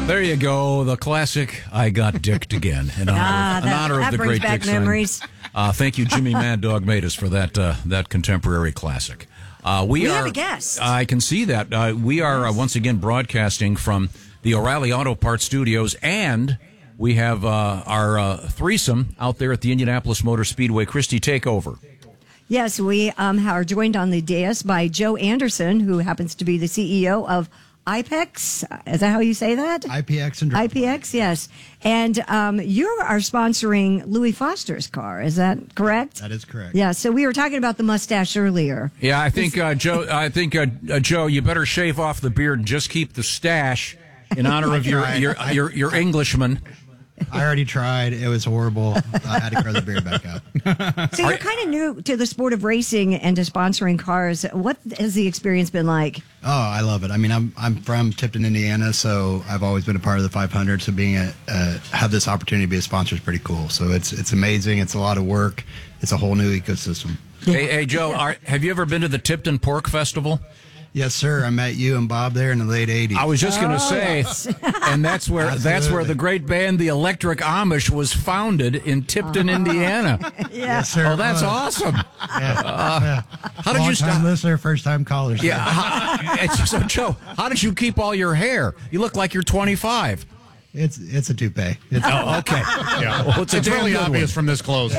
There you go, the classic "I Got Dicked Again" in honor of the great back Dick memories. Thank you, Jimmy Mad Dog Matus, for that contemporary classic. We have a guest. I can see that. We are once again broadcasting from the O'Reilly Auto Parts Studios, and we have our threesome out there at the Indianapolis Motor Speedway. Christy, take over. Yes, we are joined on the dais by Joe Anderson, who happens to be the CEO of IPEX. Is that how you say that? IPX and IPX, yes. And you are sponsoring Louis Foster's car. Is that correct? That is correct. Yeah. So we were talking about the mustache earlier. Yeah, I think Joe, you better shave off the beard and just keep the stash in honor of your Englishman. I already tried. It was horrible. I had to grow the beard back out. So you're kind of new to the sport of racing and to sponsoring cars. What has the experience been like? Oh, I love it. I mean, I'm from Tipton, Indiana, so I've always been a part of the 500. So being have this opportunity to be a sponsor is pretty cool. So it's amazing. It's a lot of work. It's a whole new ecosystem. Hey, Joe, have you ever been to the Tipton Pork Festival? Yes, sir. I met you and Bob there in the late 80s. I was just going to say, and that's where the great band, the Electric Amish, was founded in Tipton, Indiana. Yes, sir. Oh, that's awesome. Yeah. How did you start? Listener, first time caller. Yeah. So, Joe, how did you keep all your hair? You look like you're 25. It's a toupee. Oh, okay. Yeah. Well, it's really obvious from this close.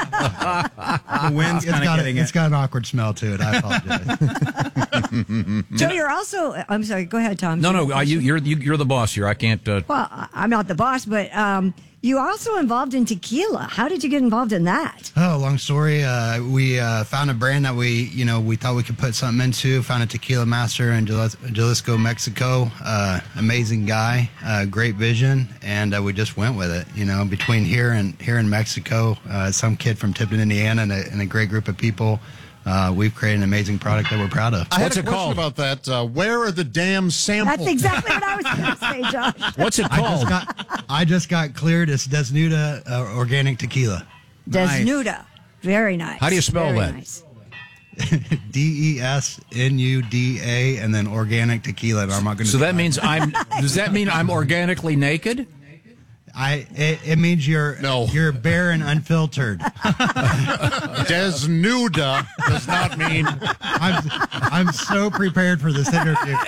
The wind's it's got an awkward smell to it. I apologize. Joe, you're also. I'm sorry. Go ahead, Tom. No. You're the boss here. I can't. Well, I'm not the boss, but you are also involved in tequila. How did you get involved in that? Oh, long story. We found a brand that we thought we could put something into. Found a tequila master in Jalisco, Mexico. Amazing guy, great vision, and we just went with it. Between here in Mexico, some kid from Tipton, Indiana, and a great group of people. We've created an amazing product that we're proud of. I had a question about that. Where are the damn samples? That's exactly what I was going to say, Josh. What's it called? I just got cleared. It's Desnuda Organic Tequila. Desnuda. Very nice. How do you spell Very that? Nice. DESNUDA and then organic tequila. I'm not going to. So that means does that mean I'm organically naked? It means you're bare and unfiltered. Desnuda does not mean. I'm so prepared for this interview.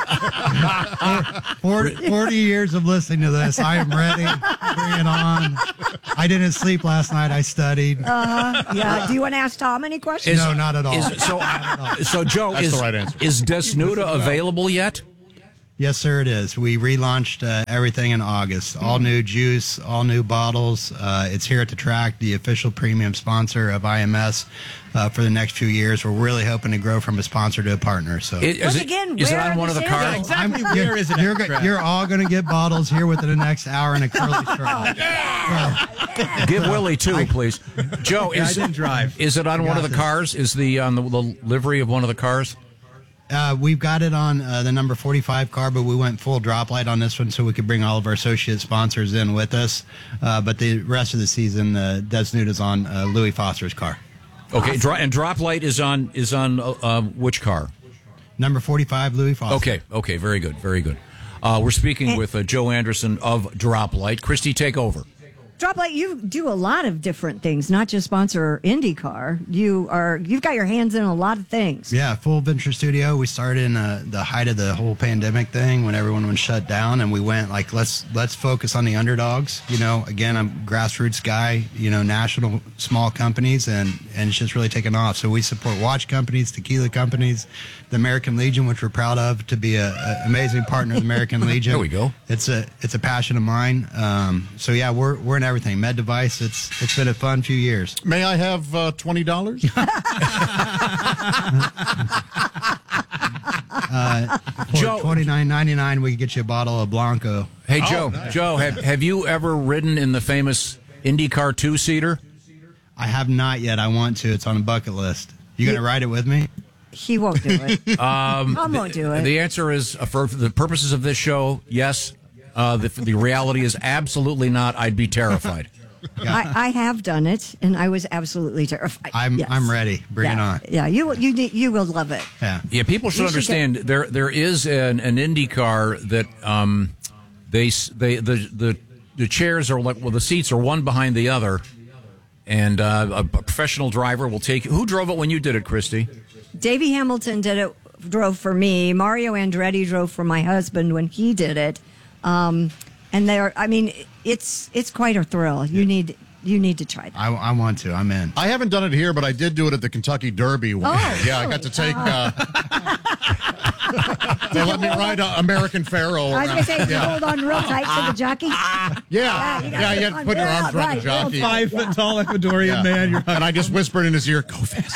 40 years of listening to this. I am ready. Bring it on. I didn't sleep last night. I studied. Yeah. Do you want to ask Tom any questions? No, not at all. So Joe, That's the right answer. Is Desnuda available yet? Yes, sir, it is. We relaunched everything in August. All new juice, all new bottles. It's here at the track, the official premium sponsor of IMS for the next few years. We're really hoping to grow from a sponsor to a partner. So, is it on one of the cars? Exactly where is it? You're all going to get bottles here within the next hour in a curly straw. Give Willie two, please. Joe, I didn't drive. Is it on one of the cars? Is on the livery of one of the cars? We've got it on the number 45 car, but we went full drop light on this one so we could bring all of our associate sponsors in with us. But the rest of the season, Desnuda's on Louis Foster's car. Okay, and drop light is on which car? Number 45, Louis Foster. Okay, very good. We're speaking with Joe Anderson of Drop Light. Christy, take over. Drop Light, you do a lot of different things, not just sponsor IndyCar. You've got your hands in a lot of things. Yeah, full venture studio. We started in the height of the whole pandemic thing when everyone was shut down, and we went like let's focus on the underdogs. Again, I'm a grassroots guy. National small companies, and it's just really taken off. So we support watch companies, tequila companies, the American Legion, which we're proud of to be an amazing partner of the American Legion. There we go. It's a passion of mine. So yeah, we're in everything. Med device. It's been a fun few years. May I have $20? For $29.99, we can get you a bottle of Blanco. Hey, Joe. Nice. Joe, have you ever ridden in the famous IndyCar two-seater? I have not yet. I want to. It's on a bucket list. You going to ride it with me? He won't do it. Tom won't do it. The answer is, for the purposes of this show, yes. The reality is absolutely not. I'd be terrified. I have done it, and I was absolutely terrified. I'm ready. Bring it on. Yeah, you will love it. Yeah. People should understand there is an IndyCar that the chairs are like, well, the seats are one behind the other, and a professional driver will take. Who drove it when you did it, Christy? Davey Hamilton drove for me. Mario Andretti drove for my husband when he did it. And it's quite a thrill. You need to try that. I want to. I'm in. I haven't done it here, but I did do it at the Kentucky Derby. Oh, yeah, I got to take. They let me ride American Pharoah. I was going to say, you hold on real tight to the jockey. Yeah, you have to put your arms around the jockey. 5 foot tall Ecuadorian man. And I just whispered in his ear, "Go fast."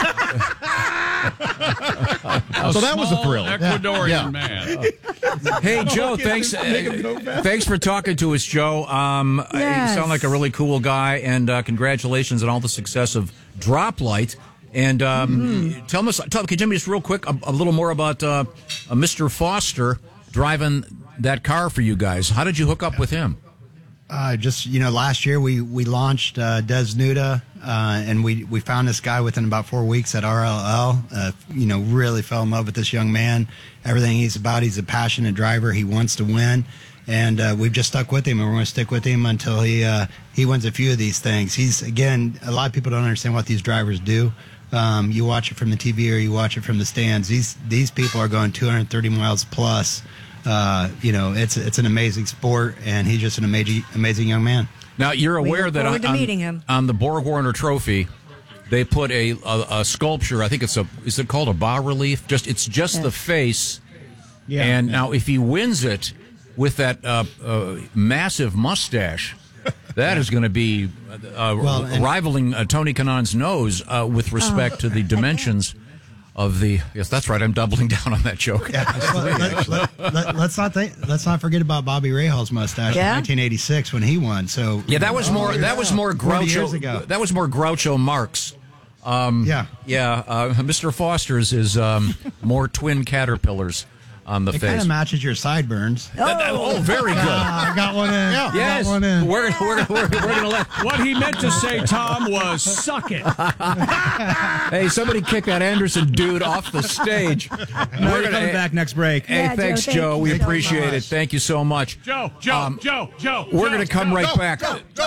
So that was a thrill. Ecuadorian man. Hey, Joe, thanks for talking to us, Joe. Yes. You sound like a really cool guy, and congratulations on all the success of Droplight. And can you tell me just real quick a little more about Mr. Foster driving that car for you guys? How did you hook up with him? Last year we launched Des Nuda, and we found this guy within about 4 weeks at RLL. Really fell in love with this young man. Everything he's about, he's a passionate driver. He wants to win, and we've just stuck with him, and we're going to stick with him until he wins a few of these things. A lot of people don't understand what these drivers do. You watch it from the TV or you watch it from the stands. These people are going 230 miles plus. It's an amazing sport, and he's just an amazing young man. Now, you're aware that on the Borg Warner Trophy, they put a sculpture. I think is it called a bas relief? It's just the face. Yeah. And now, if he wins it with that massive mustache, that is going to be rivaling Tony Kanaan's nose with respect to the dimensions of the. Yes, that's right. I'm doubling down on that joke. Yeah. Let's not forget about Bobby Rahal's mustache in 1986 when he won. So that was more Groucho years ago. That was more Groucho Marx. Mr. Foster's is more twin caterpillars on the face. It kind of matches your sideburns. Oh, very good. I got one in. Yeah. Yes. Got one in. We're gonna let. What he meant to say, Tom, was suck it. Hey, somebody kick that Anderson dude off the stage. We're coming back next break. Hey, thanks, Joe. We appreciate it. Thank you so much. Joe. We're going to come right back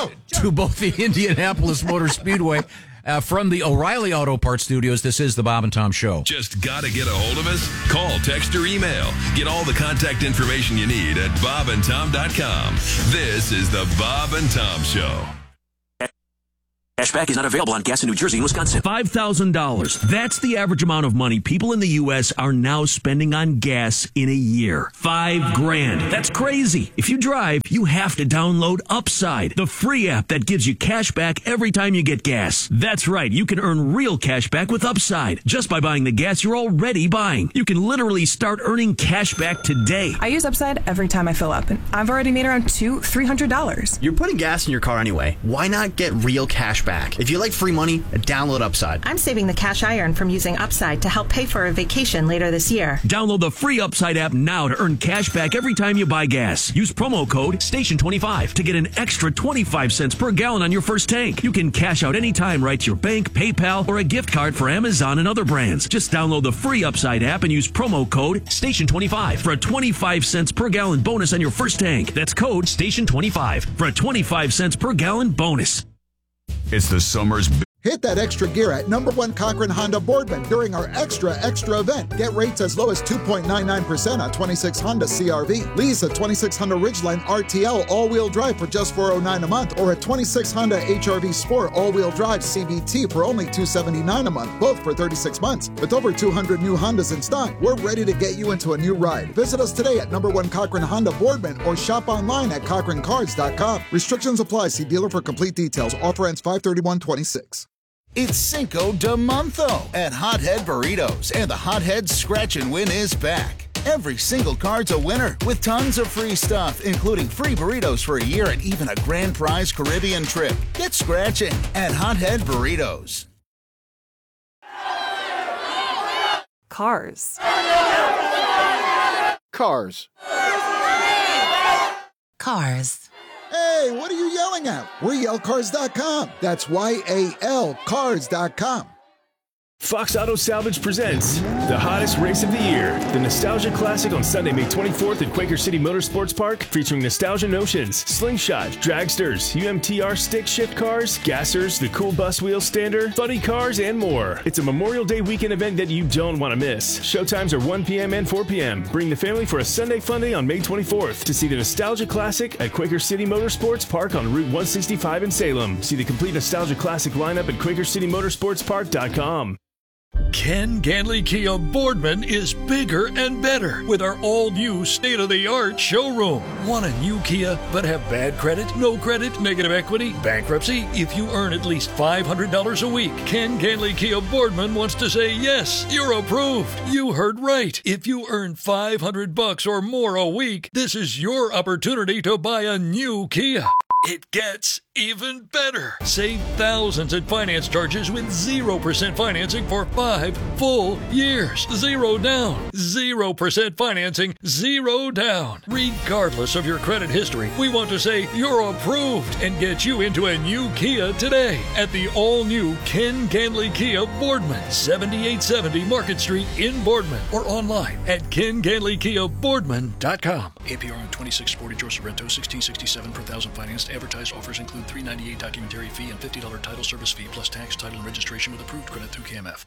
to both the Indianapolis Motor Speedway. From the O'Reilly Auto Parts Studios, this is the Bob and Tom Show. Just got to get a hold of us? Call, text, or email. Get all the contact information you need at bobandtom.com. This is the Bob and Tom Show. Cashback is not available on gas in New Jersey and Wisconsin. $5,000. That's the average amount of money people in the U.S. are now spending on gas in a year. $5,000. That's crazy. If you drive, you have to download Upside, the free app that gives you cash back every time you get gas. That's right. You can earn real cash back with Upside just by buying the gas you're already buying. You can literally start earning cash back today. I use Upside every time I fill up, and I've already made around $200-$300. You're putting gas in your car anyway. Why not get real cash back? If you like free money, download Upside. I'm saving the cash I earn from using Upside to help pay for a vacation later this year. Download the free Upside app now to earn cash back every time you buy gas. Use promo code STATION25 to get an extra 25 cents per gallon on your first tank. You can cash out anytime right to your bank, PayPal, or a gift card for Amazon and other brands. Just download the free Upside app and use promo code STATION25 for a 25 cents per gallon bonus on your first tank. That's code STATION25 for a 25 cents per gallon bonus. It's the summer's. Hit that extra gear at #1 Cochran Honda Boardman during our extra event. Get rates as low as 2.99% on 26 Honda CRV. Lease a 26 Honda Ridgeline RTL all-wheel drive for just $409 a month, or a 26 Honda HRV Sport all-wheel drive CVT for only $279 a month, both for 36 months. With over 200 new Hondas in stock, we're ready to get you into a new ride. Visit us today at #1 Cochran Honda Boardman or shop online at CochranCars.com. Restrictions apply. See dealer for complete details. Offer ends 5/31/26. It's Cinco de Monzo at Hothead Burritos, and the Hothead Scratch and Win is back. Every single card's a winner with tons of free stuff, including free burritos for a year and even a grand prize Caribbean trip. Get scratching at Hothead Burritos. Cars. Cars. Cars. Hey, what are you yelling at? We're YaleCars.com. That's YAL Cars.com. Fox Auto Salvage presents the hottest race of the year, the Nostalgia Classic on Sunday, May 24th at Quaker City Motorsports Park, featuring Nostalgia Notions, Slingshot, Dragsters, UMTR stick shift cars, Gassers, the Cool Bus Wheel Stander, Funny Cars, and more. It's a Memorial Day weekend event that you don't want to miss. Showtimes are 1 p.m. and 4 p.m. Bring the family for a Sunday fun day on May 24th to see the Nostalgia Classic at Quaker City Motorsports Park on Route 165 in Salem. See the complete Nostalgia Classic lineup at QuakerCityMotorsportsPark.com. Ken Ganley Kia Boardman is bigger and better with our all-new state-of-the-art showroom. Want a new Kia but have bad credit, no credit, negative equity, bankruptcy? If you earn at least $500 a week, Ken Ganley Kia Boardman wants to say, yes, you're approved. You heard right. If you earn $500 or more a week, this is your opportunity to buy a new Kia. It gets even better. Save thousands in finance charges with 0% financing for 5 full years. 0 down. 0% financing. 0 down. Regardless of your credit history, we want to say you're approved and get you into a new Kia today at the all-new Ken Ganley Kia Boardman, 7870 Market Street in Boardman, or online at KenGanleyKiaBoardman.com. APR on 2640 George Sorrento, 1667 per thousand financed. Advertised offers include $398 documentary fee and $50 title service fee plus tax, title, and registration with approved credit through KMF.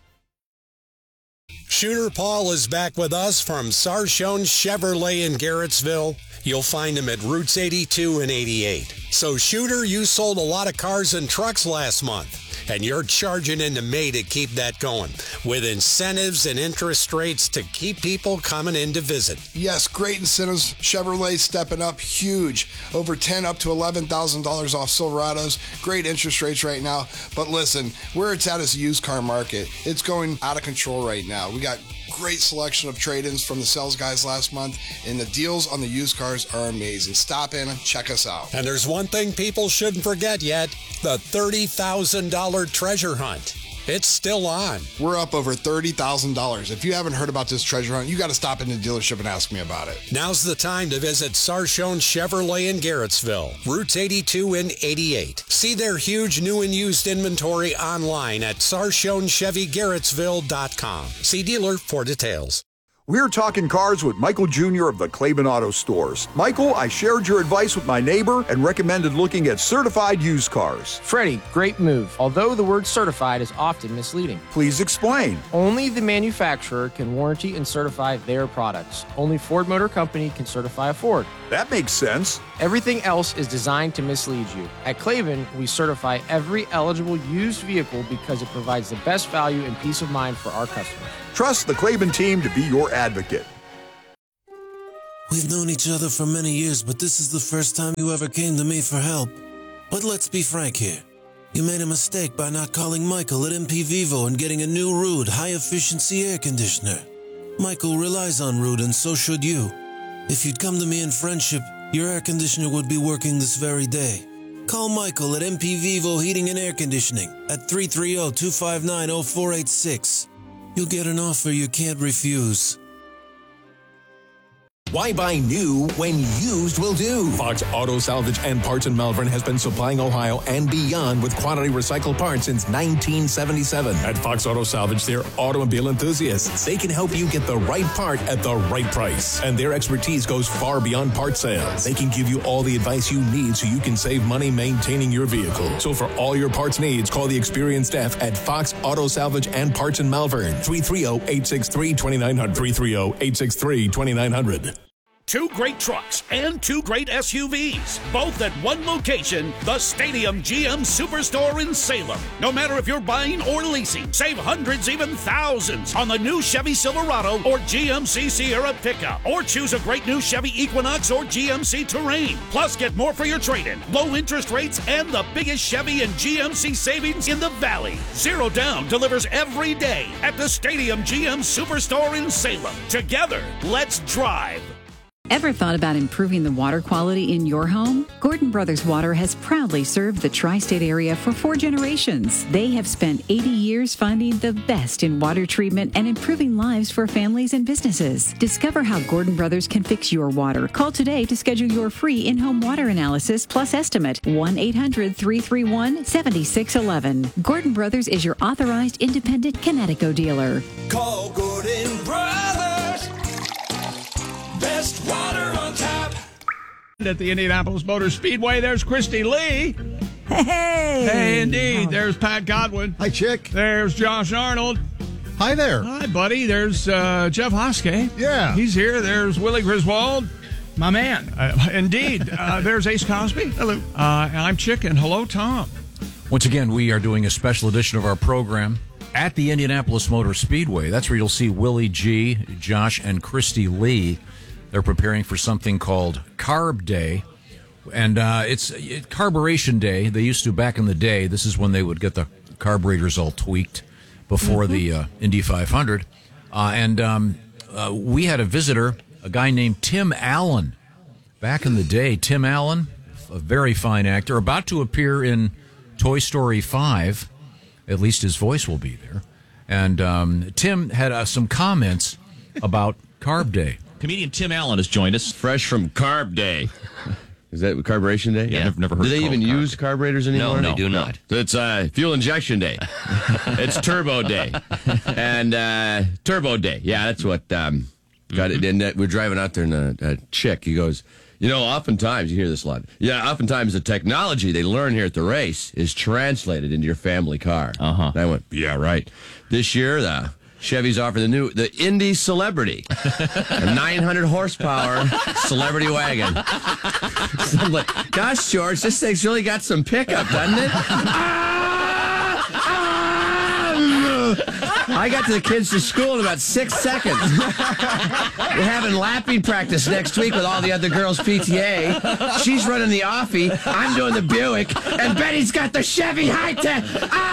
Shooter Paul is back with us from Sarshone Chevrolet in Garrettsville. You'll find him at Routes 82 and 88. So, Shooter, you sold a lot of cars and trucks last month, and you're charging into May to keep that going with incentives and interest rates to keep people coming in to visit. Yes, great incentives. Chevrolet stepping up huge. Over $10,000 up to $11,000 off Silverados. Great interest rates right now. But listen, where it's at is a used car market. It's going out of control right now. We got great selection of trade-ins from the sales guys last month, and the deals on the used cars are amazing. Stop in and check us out. And there's one thing people shouldn't forget yet, the $30,000 treasure hunt. It's still on. We're up over $30,000. If you haven't heard about this treasure hunt, you got to stop in the dealership and ask me about it. Now's the time to visit Sarshone Chevrolet in Garrettsville, Routes 82 and 88. See their huge new and used inventory online at SarshoneChevyGarrettsville.com. See dealer for details. We're talking cars with Michael Jr. of the Claiborne Auto Stores. Michael, I shared your advice with my neighbor and recommended looking at certified used cars. Freddie, great move, although the word certified is often misleading. Please explain. Only the manufacturer can warranty and certify their products. Only Ford Motor Company can certify a Ford. That makes sense. Everything else is designed to mislead you. At Claiborne, we certify every eligible used vehicle because it provides the best value and peace of mind for our customers. Trust the Claiborne team to be your advocate. We've known each other for many years, but this is the first time you ever came to me for help. But let's be frank here. You made a mistake by not calling Michael at MP Vivo and getting a new Ruud high-efficiency air conditioner. Michael relies on Ruud, and so should you. If you'd come to me in friendship, your air conditioner would be working this very day. Call Michael at MP Vivo Heating and Air Conditioning at 330-259-0486. You'll get an offer you can't refuse. Why buy new when used will do? Fox Auto Salvage and Parts in Malvern has been supplying Ohio and beyond with quality recycled parts since 1977. At Fox Auto Salvage, they're automobile enthusiasts. They can help you get the right part at the right price. And their expertise goes far beyond part sales. They can give you all the advice you need so you can save money maintaining your vehicle. So for all your parts needs, call the experienced staff at Fox Auto Salvage and Parts in Malvern. 330-863-2900. 330-863-2900. 2 great trucks and 2 great SUVs, both at one location, the Stadium GM Superstore in Salem. No matter if you're buying or leasing, save hundreds, even thousands on the new Chevy Silverado or GMC Sierra pickup. Or choose a great new Chevy Equinox or GMC Terrain. Plus, get more for your trade-in, low interest rates, and the biggest Chevy and GMC savings in the Valley. 0 Down delivers every day at the Stadium GM Superstore in Salem. Together, let's drive. Ever thought about improving the water quality in your home? Gordon Brothers Water has proudly served the tri-state area for 4 generations. They have spent 80 years finding the best in water treatment and improving lives for families and businesses. Discover how Gordon Brothers can fix your water. Call today to schedule your free in-home water analysis plus estimate. 1-800-331-7611. Gordon Brothers is your authorized independent Connecticut dealer. Call Gordon Brothers. Best water on tap. At the Indianapolis Motor Speedway, there's Christy Lee. Hey. Hey, indeed. There's Pat Godwin. Hi, Chick. There's Josh Arnold. Hi there. Hi, buddy. There's Jeff Hoskey. Yeah. He's here. There's Willie Griswold. My man. Indeed. There's Ace Cosby. Hello. I'm Chick, and hello, Tom. Once again, we are doing a special edition of our program at the Indianapolis Motor Speedway. That's where you'll see Willie G., Josh, and Christy Lee. They're preparing for something called Carb Day. And it's Carburation Day. They used to back in the day. This is when they would get the carburetors all tweaked before the Indy 500. We had a visitor, a guy named Tim Allen. Back in the day, Tim Allen, a very fine actor, about to appear in Toy Story 5. At least his voice will be there. And Tim had some comments about Carb Day. Comedian Tim Allen has joined us. Fresh from Carb Day. Is that Carburation Day? Yeah, I've never heard. Do they even use carburetors anymore? No, they do not. It's Fuel Injection Day. It's Turbo Day. And Turbo Day. Yeah, that's what got it. And we're driving out there, and a chick, he goes, oftentimes, you hear this a lot. Yeah, oftentimes the technology they learn here at the race is translated into your family car. Uh-huh. And I went, yeah, right. This year, Chevy's offering the Indy Celebrity, a 900 horsepower celebrity wagon. So I'm like, gosh, George, this thing's really got some pickup, doesn't it? I got to the kids to school in about 6 seconds. We're having lapping practice next week with all the other girls' PTA. She's running the Offie. I'm doing the Buick. And Betty's got the Chevy High-Tech.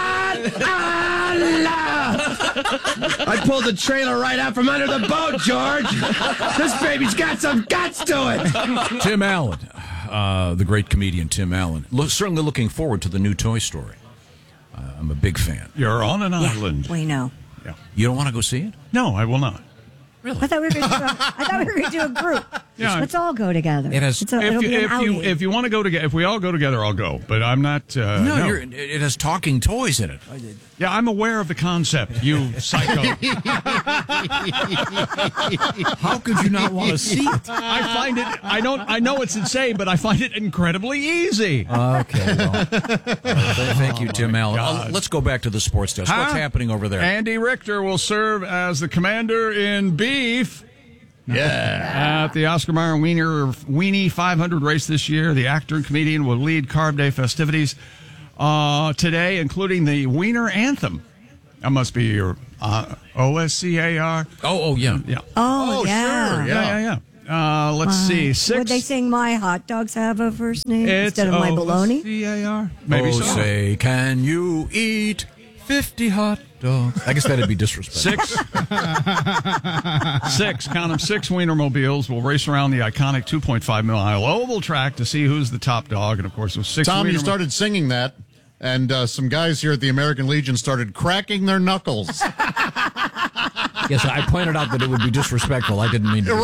I pulled the trailer right out from under the boat, George. This baby's got some guts to it. Tim Allen, the great comedian Tim Allen. Certainly looking forward to the new Toy Story. I'm a big fan. You're on an island. We know. Yeah. You don't want to go see it? No, I will not. Really? I thought we were going to do a group. Yeah. Let's all go together. It has. If you want to go together, if we all go together, I'll go. But I'm not. No. It has talking toys in it. Yeah, I'm aware of the concept. You psycho. How could you not want to see it? I find it. I know it's insane, but I find it incredibly easy. Okay. Well, thank you, Tim Allen. Let's go back to the sports desk. What's happening over there? Andy Richter will serve as the commander in beef. Yeah. At the Oscar Mayer Weenie 500 race this year, the actor and comedian will lead Carb Day festivities today, including the Wiener Anthem. That must be your OSCAR. Oh, yeah. Yeah. Oh, yeah. Sure. Yeah. Let's see. Would they sing My Hot Dogs Have a First Name It's instead of My Bologna? OSCAR. Maybe so. Say, can you eat 50 hot dogs? I guess that'd be disrespectful. Count them, 6 Wienermobiles will race around the iconic 2.5-mile oval track to see who's the top dog. And, of course, with 6 Tom, you started singing that, and some guys here at the American Legion started cracking their knuckles. Yes, I pointed out that it would be disrespectful. I didn't mean to.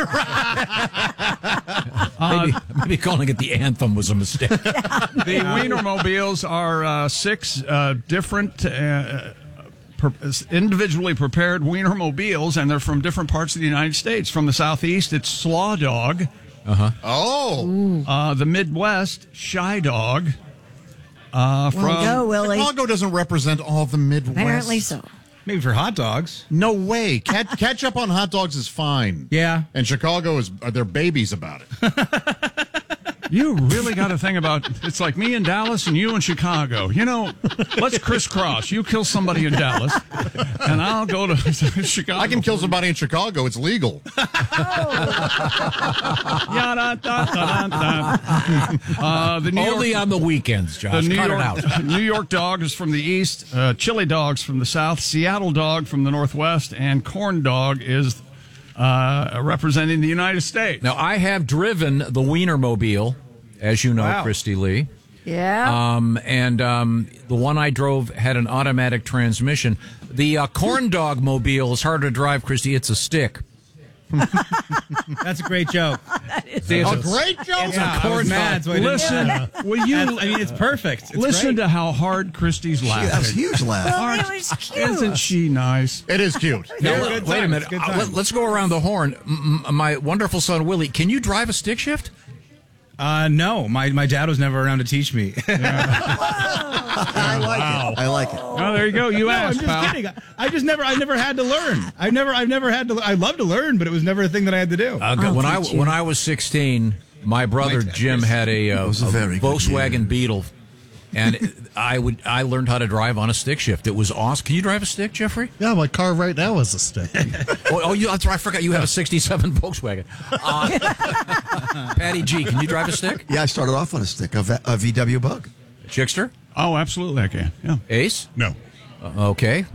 Right. Maybe calling it the anthem was a mistake. The Wienermobiles are 6 different individually prepared Wienermobiles, and they're from different parts of the United States. From the Southeast, it's Slaw Dog. Uh-huh. Oh. The Midwest, Shy Dog. Go, Willie. Chicago doesn't represent all the Midwest. Apparently so. Maybe for hot dogs. No way. Ketchup on hot dogs is fine. Yeah. And Chicago they're babies about it. You really got a thing about, it's like me in Dallas and you in Chicago. Let's crisscross. You kill somebody in Dallas, and I'll go to Chicago. I can kill somebody in Chicago. It's legal. Only on the weekends, Josh. Cut it out. New York Dog is from the east, Chili Dog's from the south, Seattle Dog from the northwest, and Corn Dog is representing the United States. Now, I have driven the Wienermobile, as you know, Christy Lee. Yeah. The one I drove had an automatic transmission. The corn dog mobile is hard to drive, Christy. It's a stick. That's a great joke. It's a great joke. It's a corn dog. Listen, will you? I mean, it's perfect. It's listen great. to how hard Christy's laughing. That was a huge laugh. Well, it was cute. Isn't she nice? It is cute. Wait a minute. Let's go around the horn. My wonderful son, Willie, can you drive a stick shift? No. My dad was never around to teach me. I like it. I like it. Oh, there you go. You asked, I'm just kidding. I never had to learn. I've never had to. I love to learn, but it was never a thing that I had to do. When I was 16, my brother Jim had a Volkswagen Beetle, and I learned how to drive on a stick shift. It was awesome. Can you drive a stick, Jeffrey? Yeah, my car right now is a stick. That's right. I forgot you have a '67 Volkswagen. Patty G, can you drive a stick? Yeah, I started off on a stick, a VW Bug. Chickster? Oh, absolutely, I can. Yeah. Ace? No. Okay.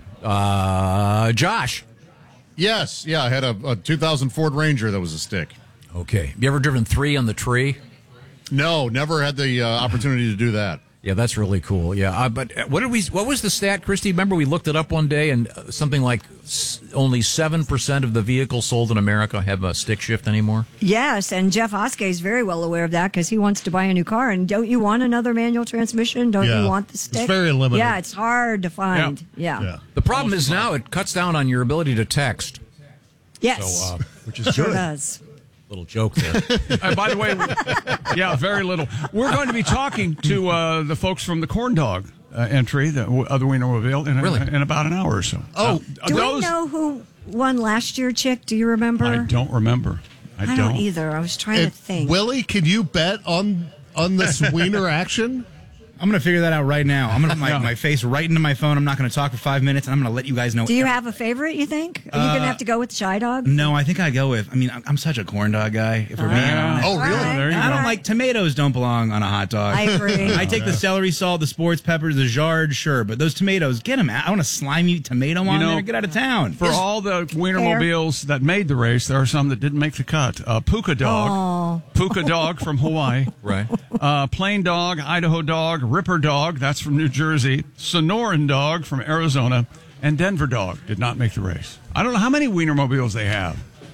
Josh? Yes. Yeah, I had a 2000 Ford Ranger that was a stick. Okay. You ever driven 3 on the tree? No, never had the opportunity to do that. Yeah, that's really cool. Yeah, but what was the stat, Christy? Remember we looked it up one day, and something like only 7% of the vehicles sold in America have a stick shift anymore. Yes, and Jeff Oskey is very well aware of that because he wants to buy a new car. And don't you want another manual transmission? Don't you want the stick? It's very limited. Yeah, it's hard to find. Yeah. The problem is now it cuts down on your ability to text. Yes, so, which is sure good. does. Little joke there. By the way, very little. We're going to be talking to the folks from the corn dog entry, the other Wienermobile, in about an hour or so. Do we know who won last year, Chick? Do you remember? I don't remember. I don't either. I was trying to think. Willie, can you bet on this Wiener action? I'm going to figure that out right now. I'm going to put my face right into my phone. I'm not going to talk for 5 minutes, and I'm going to let you guys know. Do you have a favorite, you think? Are you going to have to go with Shy Dog? No, I think I'd go with, I'm such a corn dog guy, if we're being honest. Oh, really? There you go. I don't like, tomatoes don't belong on a hot dog. I agree. I take the celery salt, the sports peppers, the jarred, sure, but those tomatoes, get them out. I want a slimy tomato on there. Get out of town. For all the Wienermobiles that made the race, there are some that didn't make the cut. Puka Dog. Puka Dog from Hawaii. Right. Plain Dog, Idaho Dog, Ripper Dog, that's from New Jersey, Sonoran Dog from Arizona, and Denver Dog did not make the race. I don't know how many Wienermobiles they have.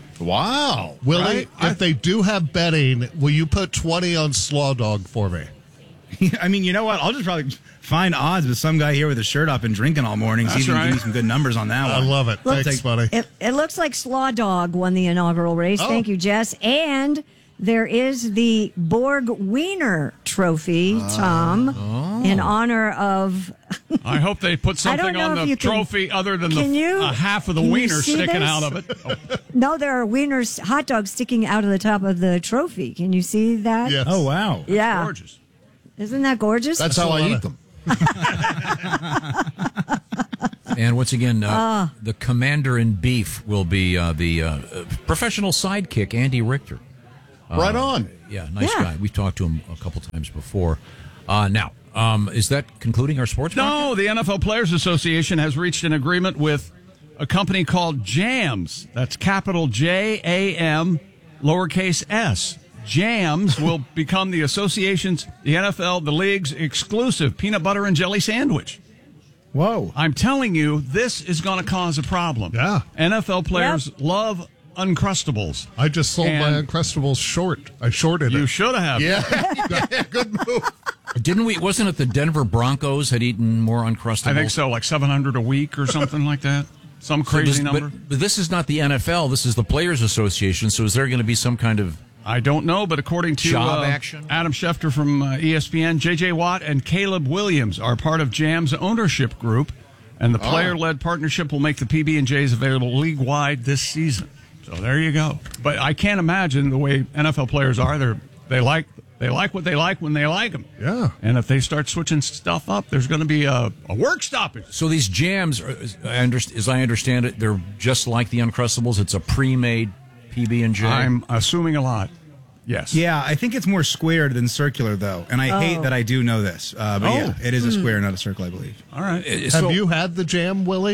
Wow. Willie, if they do have betting, will you put 20 on Slaw Dog for me? I mean, you know what? I'll just probably find odds with some guy here with his shirt up and drinking all morning. See if he can give me some good numbers on that one. I love it. Thanks, buddy. It looks like Slaw Dog won the inaugural race. Thank you, Jess. And there is the Borg Wiener Trophy, Tom, in honor of... I hope they put something on the trophy other than half of the wiener sticking out of it. Oh. No, there are wieners, hot dogs sticking out of the top of the trophy. Can you see that? Yes. Oh, wow. Yeah. That's gorgeous. Isn't that gorgeous? That's how I eat them. And once again, the commander in beef will be the professional sidekick, Andy Richter. Right on. Yeah, nice guy. We've talked to him a couple times before. Now, is that concluding our sports? No, the NFL Players Association has reached an agreement with a company called JAMS. That's capital J-A-M, lowercase s. JAMS will become the association's, the NFL, the league's exclusive peanut butter and jelly sandwich. Whoa. I'm telling you, this is going to cause a problem. Yeah. NFL players love Uncrustables. I just sold my Uncrustables short. I shorted it. You should have. Yeah. Good move. Didn't we? Wasn't it the Denver Broncos had eaten more Uncrustables? I think so, like 700 a week or something like that. Some crazy number. But this is not the NFL. This is the Players Association. So is there going to be some kind of... I don't know, but according to Adam Schefter from ESPN, J.J. Watt and Caleb Williams are part of JAM's ownership group, and the player-led partnership will make the PB&Js available league-wide this season. So there you go. But I can't imagine the way NFL players are. They like what they like when they like them. Yeah. And if they start switching stuff up, there's going to be a work stoppage. So these jams, as I understand it, they're just like the Uncrustables. It's a pre-made PB&J. I'm assuming a lot. Yes. Yeah, I think it's more squared than circular, though. And I hate that I do know this. But yeah, it is a square, not a circle, I believe. All right. Have you had the jam, Willie?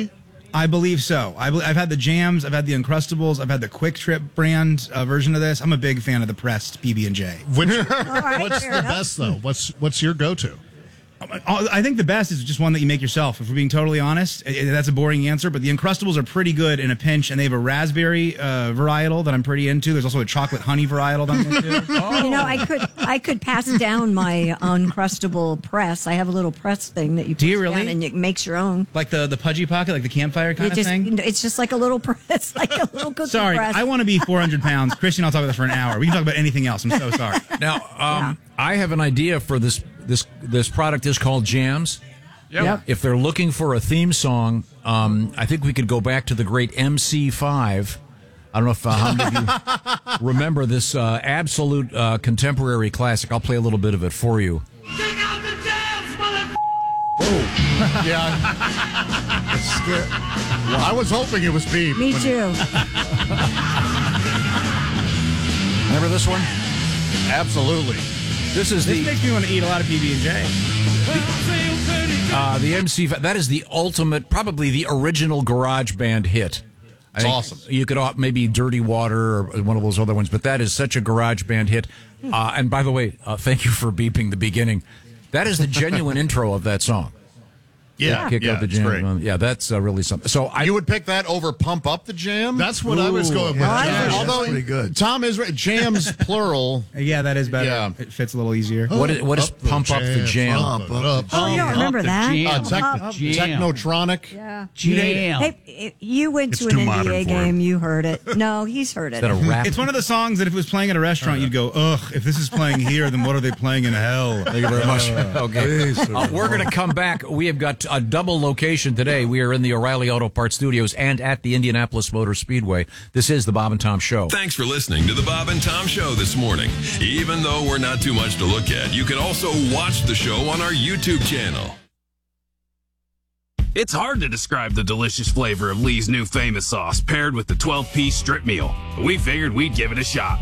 I believe so. I've had the Jams, I've had the Uncrustables, I've had the Quick Trip brand version of this. I'm a big fan of the pressed PB&J. What's the best, though? What's your go-to? I think the best is just one that you make yourself. If we're being totally honest, that's a boring answer, but the Uncrustables are pretty good in a pinch, and they have a raspberry varietal that I'm pretty into. There's also a chocolate honey varietal that I'm into. You know, I could pass down my Uncrustable press. I have a little press thing that you do. You down really? and it makes your own. Like the pudgy pocket, like the campfire kind of thing? It's just like a little press, like a little cookie Sorry, press. I want to be 400 pounds. Christian, I'll talk about that for an hour. We can talk about anything else. I'm so sorry. Now, I have an idea for this product is called Jams. Yep. If they're looking for a theme song, I think we could go back to the great MC5. I don't know if how many of you remember this absolute contemporary classic. I'll play a little bit of it for you. Yeah. Well, I was hoping it was beef. Me too. Remember this one? Absolutely. This makes me want to eat a lot of PB&J. The MC, that is the ultimate, probably the original garage band hit. It's awesome. You could maybe Dirty Water or one of those other ones, but that is such a garage band hit. And by the way, thank you for beeping the beginning. That is the genuine intro of that song. Yeah, Kick out the it's jam. great. Yeah, that's really something. So you would pick that over Pump Up the Jam? That's what I was going with. Although that's pretty good. Tom is right. Jams plural. Yeah, that is better. Yeah. It fits a little easier. What is Pump Up the Jam? Oh, you don't remember that? Technotronic. Yeah. Jam. Hey, you went to an NBA game. You heard it. No, he's heard it. Is that a rap? It's one of the songs that if it was playing at a restaurant, you'd go, ugh, if this is playing here, then what are they playing in hell? Thank you very much. Okay. We're going to come back. We have got a double location today. We are in the O'Reilly Auto Parts Studios and at the Indianapolis Motor Speedway. This is the Bob and Tom Show. Thanks for listening to the Bob and Tom Show this morning. Even though we're not too much to look at, you can also watch the show on our YouTube channel. It's hard to describe the delicious flavor of Lee's new famous sauce paired with the 12-piece strip meal, but we figured we'd give it a shot.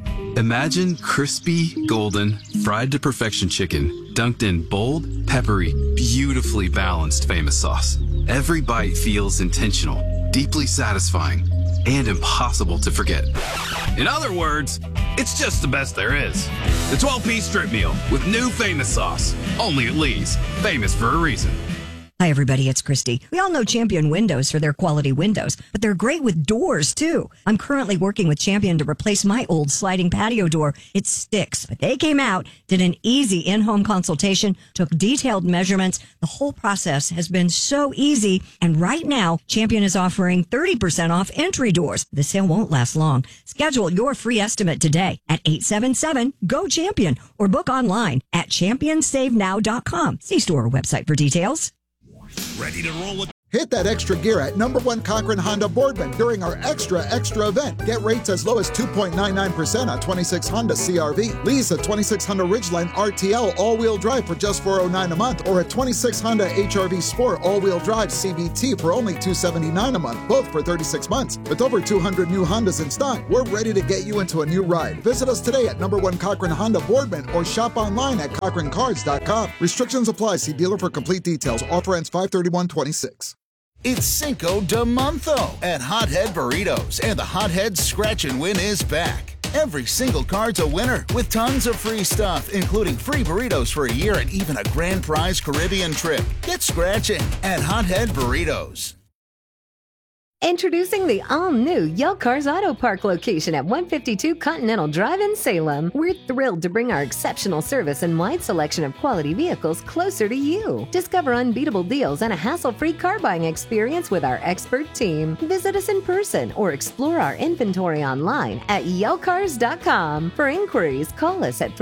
Imagine crispy, golden, fried to perfection chicken dunked in bold, peppery, beautifully balanced famous sauce. Every bite feels intentional, deeply satisfying, and impossible to forget. In other words, it's just the best there is. The 12-piece strip meal with new famous sauce. Only at Lee's. Famous for a reason. Hi, everybody. It's Christy. We all know Champion Windows for their quality windows, but they're great with doors, too. I'm currently working with Champion to replace my old sliding patio door. It sticks, but they came out, did an easy in-home consultation, took detailed measurements. The whole process has been so easy, and right now, Champion is offering 30% off entry doors. The sale won't last long. Schedule your free estimate today at 877-GO-CHAMPION or book online at championsavenow.com. See store or website for details. Ready to roll with... Hit that extra gear at #1 Cochran Honda Boardman during our extra event. Get rates as low as 2.99% on 26 Honda CRV. Lease a 26 Honda Ridgeline RTL all-wheel drive for just $409 a month, or a 26 Honda HR-V Sport all-wheel drive CVT for only $279 a month, both for 36 months. With over 200 new Hondas in stock, we're ready to get you into a new ride. Visit us today at #1 Cochran Honda Boardman or shop online at CochranCars.com. Restrictions apply. See dealer for complete details. Offer ends 5/31/26. It's Cinco de Monzo at Hothead Burritos, and the Hothead Scratch and Win is back. Every single card's a winner with tons of free stuff, including free burritos for a year and even a grand prize Caribbean trip. Get scratching at Hothead Burritos. Introducing the all-new Yale Cars Auto Park location at 152 Continental Drive in Salem. We're thrilled to bring our exceptional service and wide selection of quality vehicles closer to you. Discover unbeatable deals and a hassle-free car buying experience with our expert team. Visit us in person or explore our inventory online at yalcars.com. For inquiries, call us at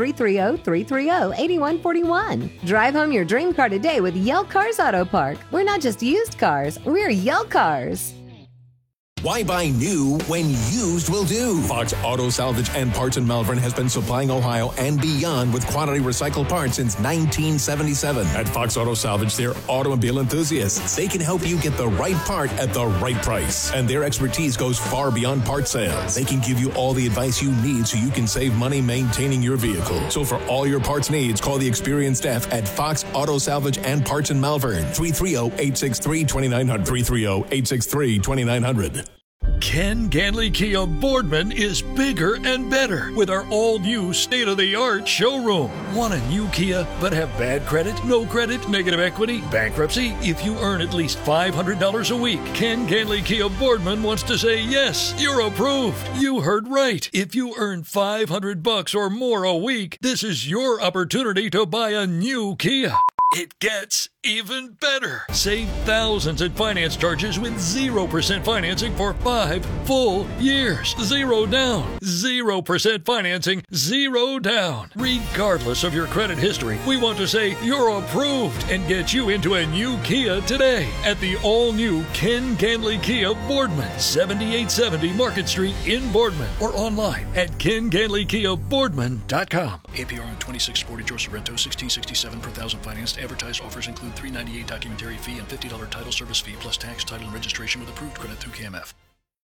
330-330-8141. Drive home your dream car today with Yale Cars Auto Park. We're not just used cars, we're Yale Cars. Why buy new when used will do? Fox Auto Salvage and Parts in Malvern has been supplying Ohio and beyond with quality recycled parts since 1977. At Fox Auto Salvage, they're automobile enthusiasts. They can help you get the right part at the right price. And their expertise goes far beyond part sales. They can give you all the advice you need so you can save money maintaining your vehicle. So for all your parts needs, call the experienced staff at Fox Auto Salvage and Parts in Malvern. 330-863-2900. 330-863-2900. Ken Ganley Kia Boardman is bigger and better with our all-new state-of-the-art showroom. Want a new Kia but have bad credit, no credit, negative equity, bankruptcy? If you earn at least $500 a week, Ken Ganley Kia Boardman wants to say yes, you're approved. You heard right. If you earn $500 or more a week, this is your opportunity to buy a new Kia. It gets even better. Save thousands in finance charges with 0% financing for 5 full years. Zero down. 0% financing. Zero down. Regardless of your credit history, we want to say you're approved and get you into a new Kia today at the all-new Ken Ganley Kia Boardman, 7870 Market Street in Boardman, or online at kenganleykiaboardman.com. APR on 2640 George Sorrento, $1667 per thousand financed. Advertised offers include $398 documentary fee and $50 title service fee plus tax, title, and registration with approved credit through KMF.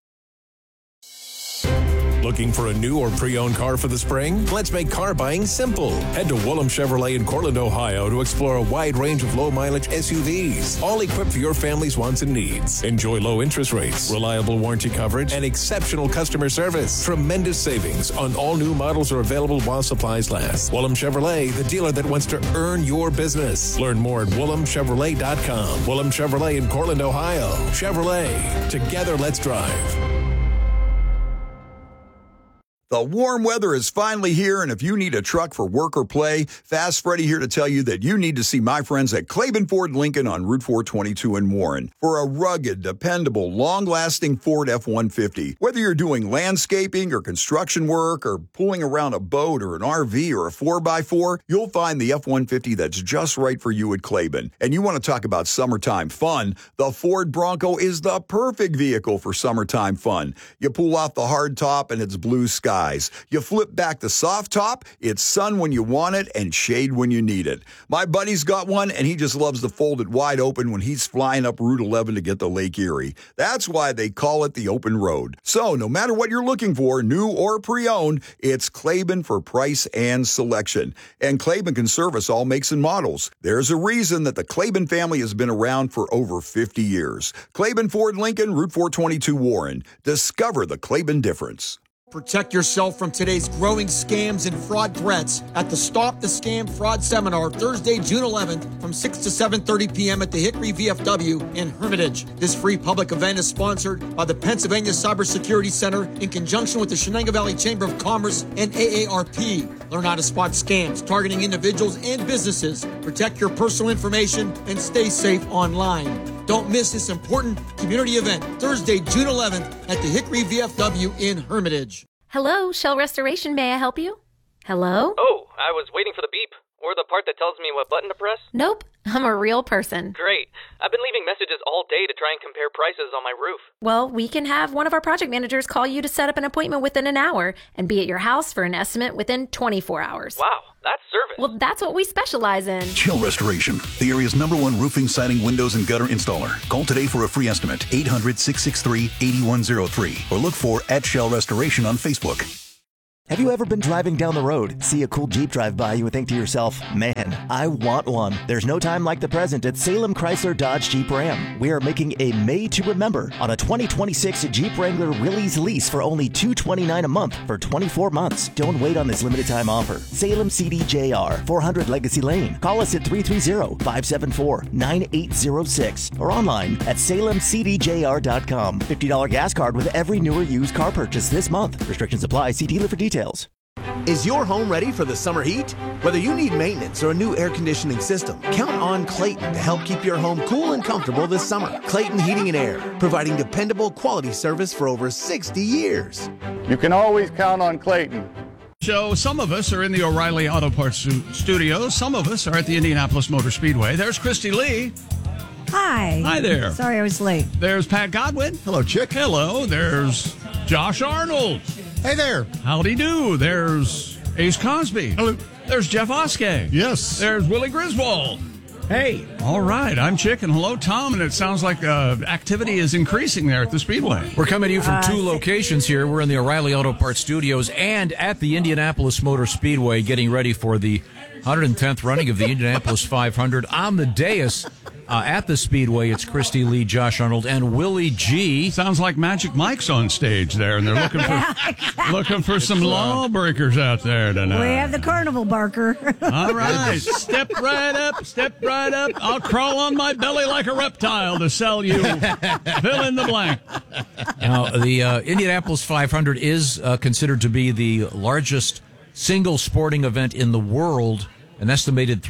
Looking for a new or pre-owned car for the spring? Let's make car buying simple. Head to Willem Chevrolet in Cortland, Ohio to explore a wide range of low-mileage SUVs, all equipped for your family's wants and needs. Enjoy low interest rates, reliable warranty coverage, and exceptional customer service. Tremendous savings on all new models are available while supplies last. Willem Chevrolet, the dealer that wants to earn your business. Learn more at WillemChevrolet.com. Willem Chevrolet in Cortland, Ohio. Chevrolet. Together, let's drive. The warm weather is finally here, and if you need a truck for work or play, Fast Freddy here to tell you that you need to see my friends at Claiborne Ford Lincoln on Route 422 in Warren for a rugged, dependable, long-lasting Ford F-150. Whether you're doing landscaping or construction work or pulling around a boat or an RV or a 4x4, you'll find the F-150 that's just right for you at Claiborne. And you want to talk about summertime fun, the Ford Bronco is the perfect vehicle for summertime fun. You pull off the hard top and it's blue sky. You flip back the soft top, it's sun when you want it and shade when you need it. My buddy's got one, and he just loves to fold it wide open when he's flying up Route 11 to get to Lake Erie. That's why they call it the open road. So no matter what you're looking for, new or pre-owned, it's Claiborne for price and selection. And Claiborne can service all makes and models. There's a reason that the Claiborne family has been around for over 50 years. Claiborne Ford Lincoln, Route 422 Warren. Discover the Claiborne difference. Protect yourself from today's growing scams and fraud threats at the Stop the Scam Fraud Seminar, Thursday, June 11th, from 6 to 7:30 p.m. at the Hickory VFW in Hermitage. This free public event is sponsored by the Pennsylvania Cybersecurity Center in conjunction with the Shenango Valley Chamber of Commerce and AARP. Learn how to spot scams targeting individuals and businesses, protect your personal information, and stay safe online. Don't miss this important community event, Thursday, June 11th at the Hickory VFW in Hermitage. Hello, Shell Restoration. May I help you? Hello? Oh, I was waiting for the beep. Or the part that tells me what button to press? Nope, I'm a real person. Great. I've been leaving messages all day to try and compare prices on my roof. Well, we can have one of our project managers call you to set up an appointment within an hour and be at your house for an estimate within 24 hours. Wow, that's service. Well, that's what we specialize in. Shell Restoration, the area's #1 roofing, siding, windows, and gutter installer. Call today for a free estimate, 800-663-8103, or look for @Shell Restoration on Facebook. Have you ever been driving down the road, see a cool Jeep drive by you and think to yourself, man, I want one? There's no time like the present at Salem Chrysler Dodge Jeep Ram. We are making a May to Remember on a 2026 Jeep Wrangler Willys lease for only $229 a month for 24 months. Don't wait on this limited time offer. Salem CDJR, 400 Legacy Lane. Call us at 330-574-9806 or online at salemcdjr.com. $50 gas card with every new or used car purchase this month. Restrictions apply. See dealer for details. Is your home ready for the summer heat? Whether you need maintenance or a new air conditioning system, count on Clayton to help keep your home cool and comfortable this summer. Clayton Heating and Air, providing dependable quality service for over 60 years. You can always count on Clayton. So some of us are in the O'Reilly Auto Parts studios. Some of us are at the Indianapolis Motor Speedway. There's Christy Lee. Hi. Hi there. Sorry I was late. There's Pat Godwin. Hello, Chick. Hello. There's Josh Arnold. Hey there. Howdy do. There's Ace Cosby. Hello. There's Jeff Oskey. Yes. There's Willie Griswold. Hey. All right. I'm Chick, and hello, Tom. And it sounds like activity is increasing there at the Speedway. We're coming to you from two locations here. We're in the O'Reilly Auto Parts Studios and at the Indianapolis Motor Speedway, getting ready for the 110th running of the Indianapolis 500. On the dais at the Speedway, it's Christy Lee, Josh Arnold, and Willie G. Sounds like Magic Mike's on stage there, and they're looking for some lawbreakers out there tonight. We have the carnival barker. All right. Step right up. Step right up. I'll crawl on my belly like a reptile to sell you. Fill in the blank. Now, the Indianapolis 500 is considered to be the largest single sporting event in the world. An estimated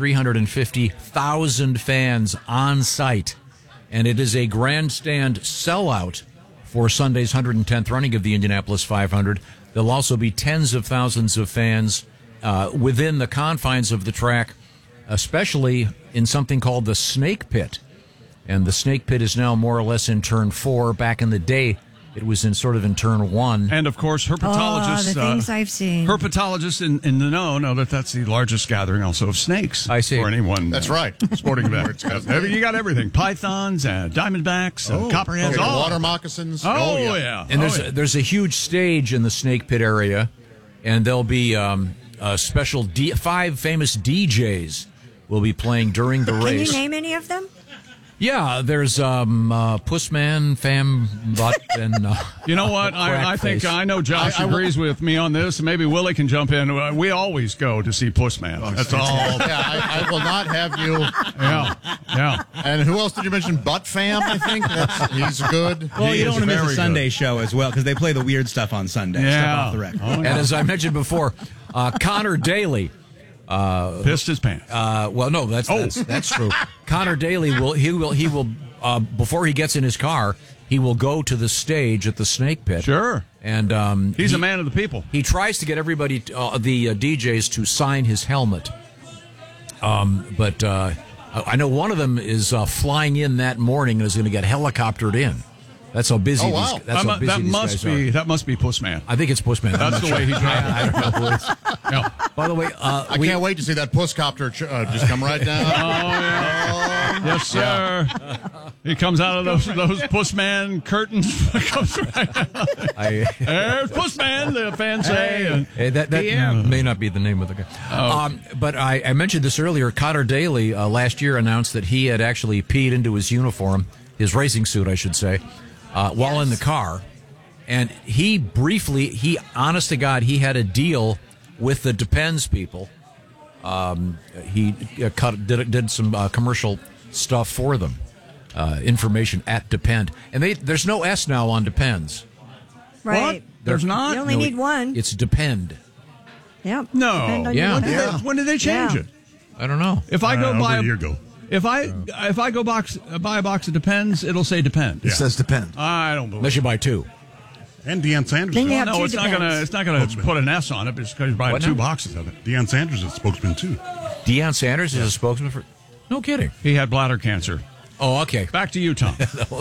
350,000 fans on site. And it is a grandstand sellout for Sunday's 110th running of the Indianapolis 500. There'll also be tens of thousands of fans within the confines of the track, especially in something called the Snake Pit. And the Snake Pit is now more or less in turn 4. Back in the day, it was in turn 1. And, of course, herpetologists... the things I've seen. Herpetologists in the know that that's the largest gathering also of snakes. I see. For anyone. That's right. Sporting event. You got everything. Pythons, diamondbacks, copperheads. Water moccasins. Yeah. And there's a huge stage in the Snake Pit area, and there'll be a special 5 famous DJs will be playing during the race. Can you name any of them? Yeah, there's Pussman, Butt, and you know what? I think I know Josh agrees with me on this. Maybe Willie can jump in. We always go to see Pussman. That's all. Yeah, I will not have you. Yeah. And who else did you mention? Butt Fam, I think. He's good. Well, you don't want to miss a Sunday good. Show as well because they play the weird stuff on Sunday. Yeah. Stuff off the record. Oh, yeah. And as I mentioned before, Connor Daly. Pissed his pants. Well, no, that's true. Connor Daly will before he gets in his car, he will go to the stage at the Snake Pit. Sure. And he's a man of the people. He tries to get everybody, the DJs, to sign his helmet. But I know one of them is flying in that morning and is going to get helicoptered in. That's how busy. Oh, wow. That must be Pussman. I think it's Pussman. That's the way he drives. I don't know who it is. Yeah. By the way, I can't wait to see that Pusscopter just come right down. Yes, sir. He comes out of those Pussman curtains. Comes right out. There's Pussman, the fans say. That may not be the name of the guy. But I mentioned this earlier. Connor Daly last year announced that he had actually peed into his uniform, his racing suit, I should say, while in the car. And he honest to God, he had a deal with the Depends people. He did some commercial stuff for them. Information at Depend. And there's no S now on Depends. Right. What? There's not? You only need one. It's Depend. Yep. No. Yeah. When did they change it? I don't know. If I go buy a year ago. If I go buy a box of Depends, it'll say Depend. It says Depend. I don't believe. Unless you buy 2. And Deion Sanders. Then you have No, two it's Depends. not gonna put an S on it because you're buying What 2 now? boxes of it. Deion Sanders is a spokesman too. Deion Sanders is a spokesman for... No kidding. He had bladder cancer. Oh, okay. Back to you, Tom.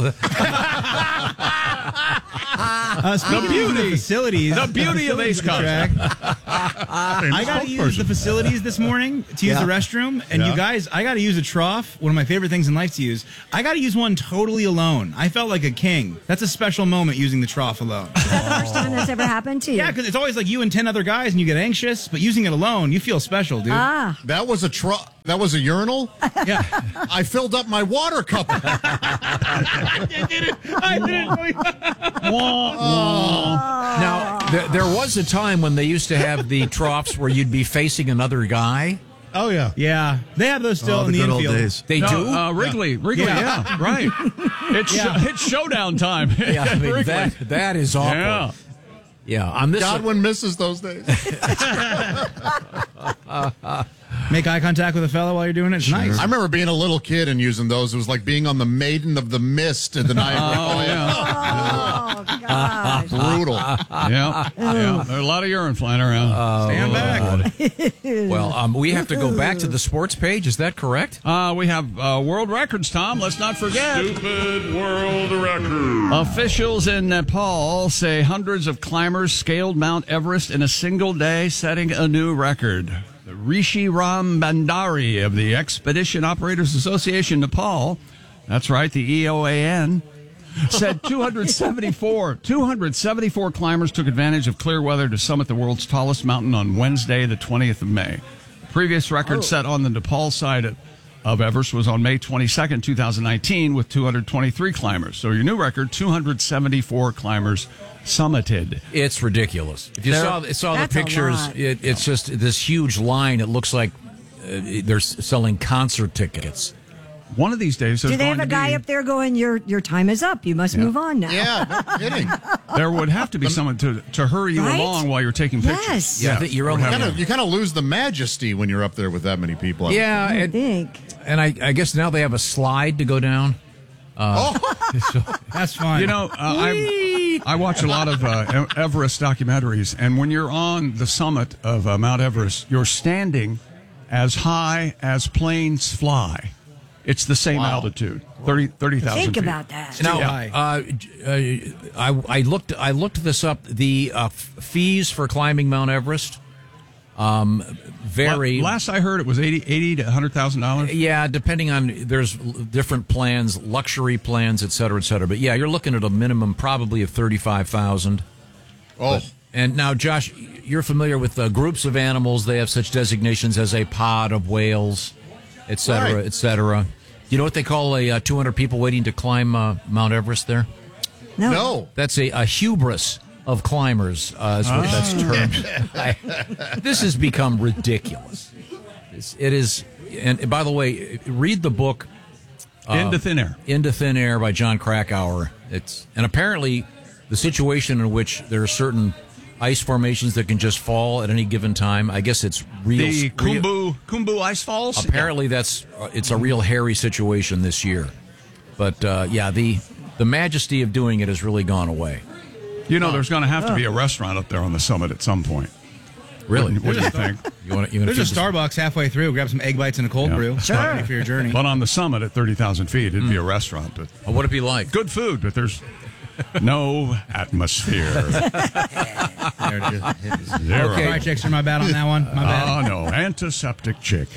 Speaking of the facilities, the beauty of Ace track. I got to use the facilities this morning to use the restroom, and you guys, I got to use a trough. One of my favorite things in life to use. I got to use one totally alone. I felt like a king. That's a special moment using the trough alone. Is that the first time that's ever happened to you? Yeah, because it's always like you and 10 other guys, and you get anxious. But using it alone, you feel special, dude. That was a That was a urinal? Yeah. I filled up my water cup. I did it. Now, there was a time when they used to have the troughs where you'd be facing another guy. Oh, yeah. Yeah. They have those still in the infield. They do? Wrigley, yeah, right. It's showdown time. Yeah, I mean, that is awful. Yeah. Yeah, on this Godwin misses those days. Make eye contact with a fellow while you're doing it. It's nice. I remember being a little kid and using those. It was like being on the Maiden of the Mist at the night. Oh, yeah. gosh. Brutal. Yeah. There's a lot of urine flying around. Stand back. Well, we have to go back to the sports page. Is that correct? We have world records, Tom. Let's not forget. Stupid world record. Officials in Nepal say hundreds of climbers scaled Mount Everest in a single day, setting a new record. Rishi Ram Bandari of the Expedition Operators Association Nepal, that's right, the EOAN, said 274 climbers took advantage of clear weather to summit the world's tallest mountain on Wednesday, the 20th of May. The previous record set on the Nepal side of Everest was on May 22nd, 2019, with 223 climbers. So your new record, 274 climbers summited. It's ridiculous. If you saw the pictures, it's just this huge line. It looks like they're selling concert tickets. One of these days, do they have a guy up there going, your time is up, you must move on now? Yeah, no kidding. There would have to be someone to hurry you along while you're taking pictures. Yes. Yeah, you're only you kind of lose the majesty when you're up there with that many people. Yeah, I think. And I guess now they have a slide to go down. So, that's fine. You know, I watch a lot of Everest documentaries, and when you're on the summit of Mount Everest, you're standing as high as planes fly. It's the same altitude, 30,000 Think feet. about that. Now, I looked this up. The fees for climbing Mount Everest vary. Last I heard, it was $80 to $100,000. Yeah, depending on, there's different plans, luxury plans, et cetera, et cetera. But yeah, you're looking at a minimum probably of $35,000. Oh. And now, Josh, you're familiar with groups of animals. They have such designations as a pod of whales, et cetera, et cetera. You know what they call a 200 people waiting to climb Mount Everest there? No. That's a hubris of climbers, is what that's termed. This has become ridiculous. It is, and by the way, read the book Into Thin Air. Into Thin Air by John Krakauer. And apparently the situation in which there are certain ice formations that can just fall at any given time. I guess it's real. The Khumbu ice falls? Apparently it's a real hairy situation this year. But the majesty of doing it has really gone away. You know, there's going to have to be a restaurant up there on the summit at some point. Really? What do you think? There's a Starbucks halfway through. Grab some egg bites and a cold brew. Sure. For your journey. But on the summit at 30,000 feet, it'd be a restaurant. But what'd it be like? Good food, but there's no atmosphere. Zero. Okay. Checks are my bad on that one. My bad. Oh, no. Antiseptic chick.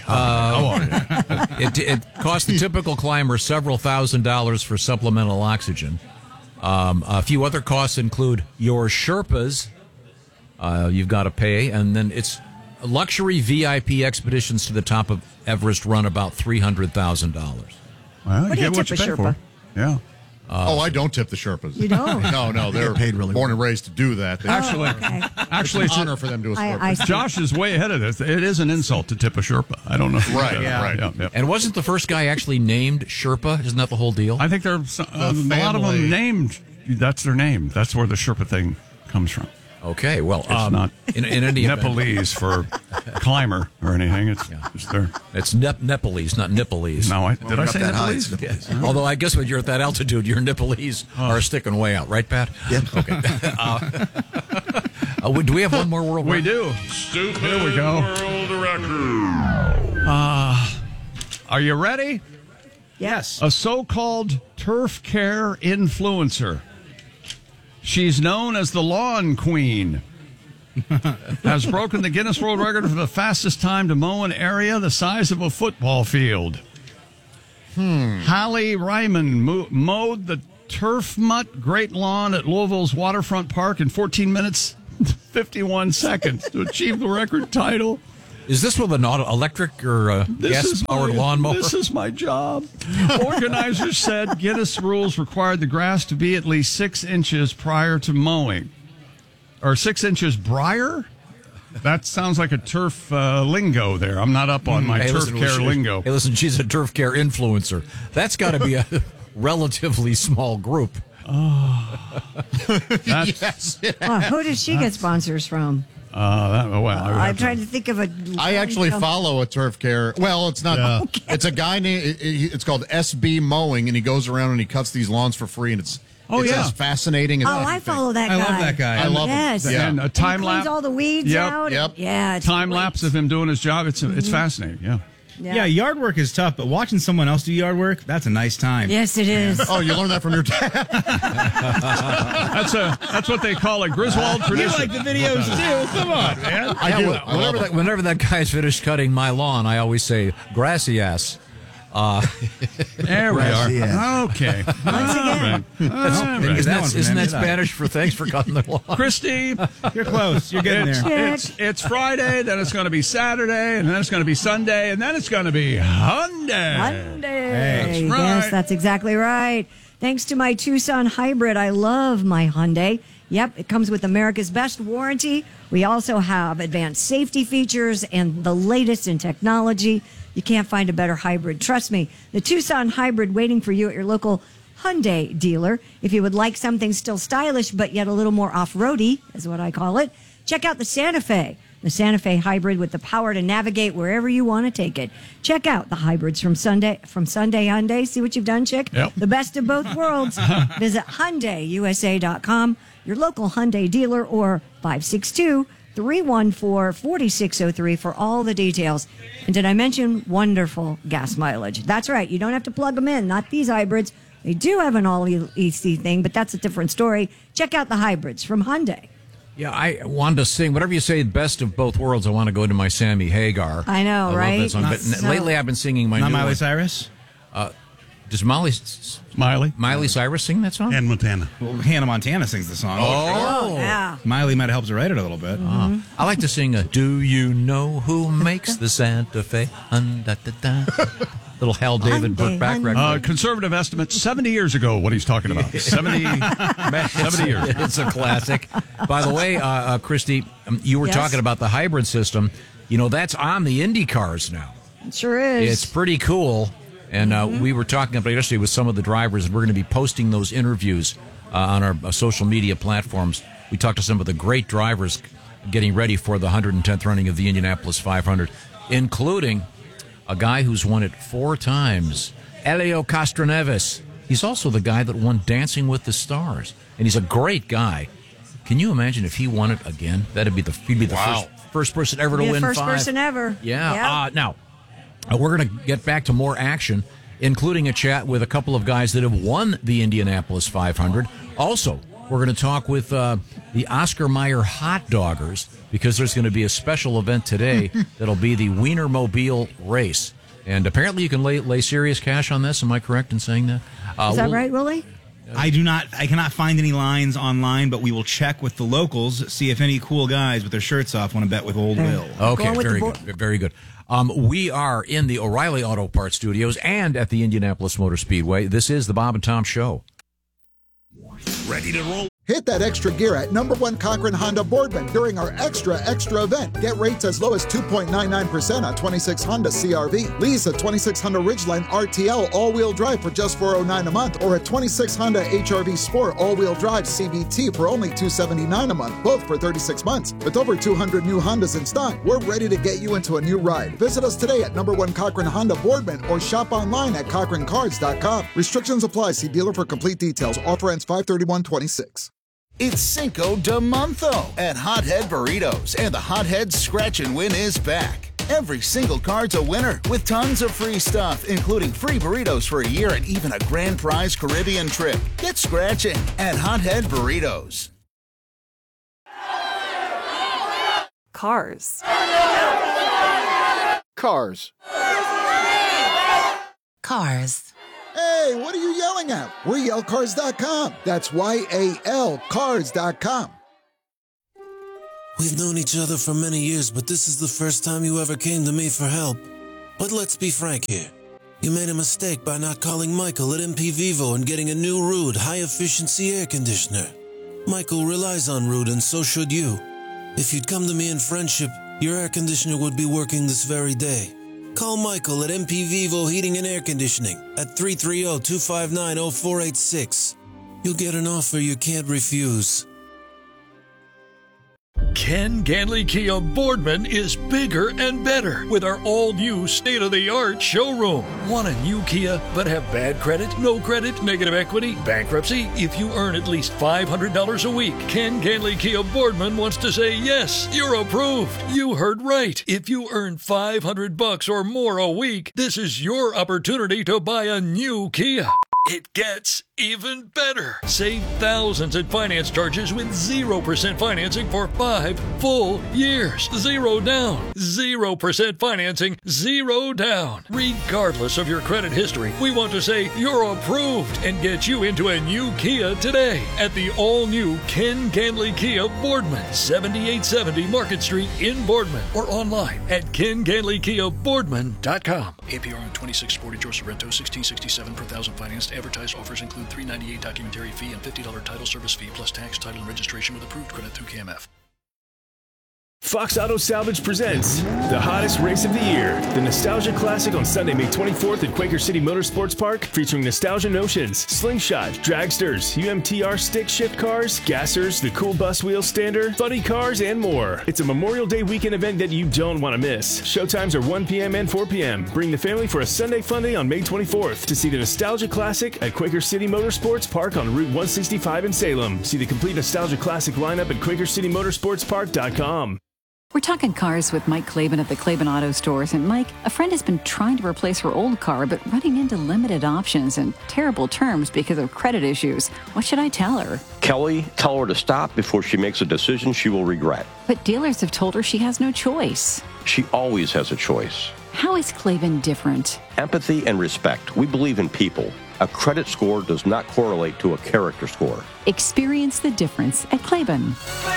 It costs the typical climber several $1,000s for supplemental oxygen. A few other costs include your Sherpas. You've got to pay. And then it's luxury VIP expeditions to the top of Everest run about $300,000. Well, what do you tip a Sherpa? Yeah. I don't tip the Sherpas. You don't? No, they're paid really born and raised to do that. Actually, it's an honor for them to escort. Josh is way ahead of this. It is an insult to tip a Sherpa. I don't know. Right. Yeah. And wasn't the first guy actually named Sherpa? Isn't that the whole deal? I think there's a lot of them named. That's their name. That's where the Sherpa thing comes from. Okay, well, it's not in any Nepalese for climber or anything. It's Nepalese, not Nipolese. No, did I say Nepalese? Yeah. Although I guess when you're at that altitude, your Nepalese are sticking way out, right, Pat? Yep. Okay. Do we have one more world record? We do. Stupid Here we go. world record. Are you ready? Yes. A so-called turf care influencer. She's known as the Lawn Queen. Has broken the Guinness World Record for the fastest time to mow an area the size of a football field. Holly Ryman mowed the Turf Mutt Great Lawn at Louisville's Waterfront Park in 14 minutes, 51 seconds to achieve the record title. Is this with an electric or gas-powered lawnmower? This is my job. Organizers said Guinness rules required the grass to be at least 6 inches prior to mowing. Or 6 inches briar? That sounds like a turf lingo there. I'm not up on my turf care lingo. Hey, listen, she's a turf care influencer. That's got to be a relatively small group. Yes. Who does she get sponsors from? I'm trying to think of a. I actually follow a turf care. Well, it's not. Yeah. Okay. It's a guy named. It's called SB Mowing, and he goes around and he cuts these lawns for free, and Oh, it's yeah. as fascinating as I follow that guy. I love that guy. I love yes. him. Yeah. And a And time he lapse. cleans all the weeds out. Yep. Yeah. It's Time great. lapse of him doing his job. It's fascinating. Yeah. Yeah, yard work is tough, but watching someone else do yard work, that's a nice time. Yes, it is. Oh, you learned that from your dad. That's what they call a Griswold You tradition. like the videos too. Come on, man. I do. I love it. Whenever that guy's finished cutting my lawn, I always say, gracias. There we are. Okay. Once again. Isn't that Spanish for thanks for cutting the lawn? Christy, You're close. You're getting there. it's Friday, then it's going to be Saturday, and then it's going to be Sunday, and then it's going to be Hyundai. Hyundai. That's right. Yes, that's exactly right. Thanks to my Tucson hybrid, I love my Hyundai. Yep, it comes with America's best warranty. We also have advanced safety features and the latest in technology. You can't find a better hybrid. Trust me, the Tucson hybrid waiting for you at your local Hyundai dealer. If you would like something still stylish but yet a little more off-roady, is what I call it, check out the Santa Fe. The Santa Fe hybrid with the power to navigate wherever you want to take it. Check out the hybrids from Sunday Hyundai. See what you've done, Chick? Yep. The best of both worlds. Visit HyundaiUSA.com, your local Hyundai dealer, or 562-314-4603 for all the details. And did I mention wonderful gas mileage? That's right. You don't have to plug them in. Not these hybrids. They do have an all-EC thing, but that's a different story. Check out the hybrids from Hyundai. Yeah, I wanted to sing, whatever you say, best of both worlds, I want to go to my Sammy Hagar. I know, love right? that song. But lately I've been singing my Not new Miley one. Cyrus? Does Miley Cyrus sing that song? And Montana. Well, Hannah Montana sings the song. Oh, yeah. Miley might have helped her write it a little bit. I like to sing, Do You Know Who Makes the Santa Fe? Little Hal David Brookback record. Conservative estimate, 70 years ago, what he's talking about. 70 years. It's a classic. By the way, Christy, you were Yes? talking about the hybrid system. You know, that's on the Indy cars now. It sure is. It's pretty cool. And we were talking about it yesterday with some of the drivers, and we're going to be posting those interviews on our social media platforms. We talked to some of the great drivers getting ready for the 110th running of the Indianapolis 500, including a guy who's won it 4 times, Helio Castroneves. He's also the guy that won Dancing with the Stars, and he's a great guy. Can you imagine if he won it again? He'd be the first person ever to win 5. First person ever. Yeah. Now, we're going to get back to more action, including a chat with a couple of guys that have won the Indianapolis 500. Also, we're going to talk with the Oscar Mayer Hot Doggers, because there's going to be a special event today that'll be the Wienermobile race. And apparently you can lay serious cash on this. Am I correct in saying that? Is that right, Willie? I cannot find any lines online, but we will check with the locals, see if any cool guys with their shirts off want to bet with old Will. Okay, very good. Very good. We are in the O'Reilly Auto Parts Studios and at the Indianapolis Motor Speedway. This is the Bob and Tom Show. Ready to roll? Hit that extra gear at #1 Cochran Honda Boardman during our extra event. Get rates as low as 2.99% on 26 Honda CRV. Lease a 26 Honda Ridgeline RTL all-wheel drive for just $409 a month, or a 26 Honda HR-V Sport all-wheel drive CVT for only $279 a month, both for 36 months. With over 200 new Hondas in stock, we're ready to get you into a new ride. Visit us today at #1 Cochran Honda Boardman or shop online at CochranCars.com. Restrictions apply. See dealer for complete details. Offer ends 5/31/26. It's Cinco de Monzo at Hothead Burritos, and the Hothead Scratch and Win is back. Every single card's a winner with tons of free stuff, including free burritos for a year and even a grand prize Caribbean trip. Get scratching at Hothead Burritos. Cars. Cars. Cars. Hey, what are you yelling at? We're YellCars.com. That's YAL Cars.com. We've known each other for many years, but this is the first time you ever came to me for help. But let's be frank here. You made a mistake by not calling Michael at MP Vivo and getting a new Rude high-efficiency air conditioner. Michael relies on Rude, and so should you. If you'd come to me in friendship, your air conditioner would be working this very day. Call Michael at MP Vivo Heating and Air Conditioning at 330-259-0486. You'll get an offer you can't refuse. Ken Ganley Kia Boardman is bigger and better with our all-new state-of-the-art showroom. Want a new Kia but have bad credit, no credit, negative equity, bankruptcy? If you earn at least $500 a week, Ken Ganley Kia Boardman wants to say yes, you're approved. You heard right. If you earn $500 or more a week, this is your opportunity to buy a new Kia. It gets even better. Save thousands in finance charges with 0% financing for 5 full years. 0 down. 0% financing. 0 down. Regardless of your credit history, we want to say you're approved and get you into a new Kia today at the all-new Ken Ganley Kia Boardman, 7870 Market Street in Boardman, or online at kenganleykiaboardman.com. APR on 26 Sportage or Sorrento, 1667 per thousand financed. Advertised offers include $398 documentary fee and $50 title service fee plus tax, title, and registration with approved credit through KMF. Fox Auto Salvage presents the hottest race of the year, the Nostalgia Classic on Sunday, May 24th at Quaker City Motorsports Park, featuring Nostalgia Notions, Slingshot, Dragsters, UMTR stick shift cars, gassers, the cool bus wheel stander, funny cars, and more. It's a Memorial Day weekend event that you don't want to miss. Showtimes are 1 p.m. and 4 p.m. Bring the family for a Sunday fun day on May 24th to see the Nostalgia Classic at Quaker City Motorsports Park on Route 165 in Salem. See the complete Nostalgia Classic lineup at QuakerCityMotorsportsPark.com. We're talking cars with Mike Klaben at the Klaben Auto Stores. And Mike, a friend has been trying to replace her old car, but running into limited options and terrible terms because of credit issues. What should I tell her? Kelly, tell her to stop before she makes a decision she will regret. But dealers have told her she has no choice. She always has a choice. How is Klaben different? Empathy and respect. We believe in people. A credit score does not correlate to a character score. Experience the difference at Klaben.